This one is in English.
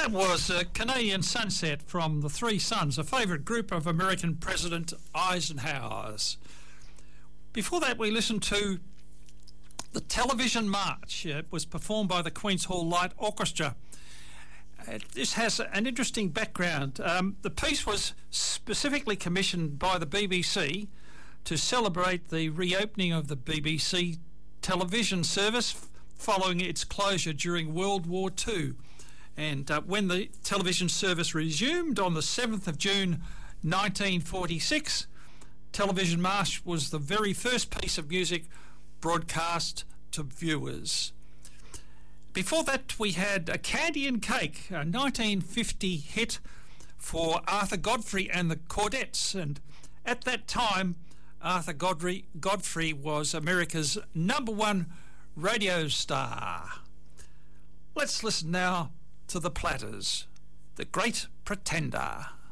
That was Canadian Sunset from the Three Sons, a favourite group of American President Eisenhower's. Before that, we listened to the Television March. It was performed by the Queen's Hall Light Orchestra. This has an interesting background. The piece was specifically commissioned by the BBC to celebrate the reopening of the BBC television service following its closure during World War II. And when the television service resumed on the 7th of June 1946, Television March was the very first piece of music broadcast to viewers. Before that, we had A Candy and Cake, a 1950 hit for Arthur Godfrey and the Chordettes. And at that time, Arthur Godfrey was America's #1 radio star. Let's listen now to the Platters, The Great Pretender.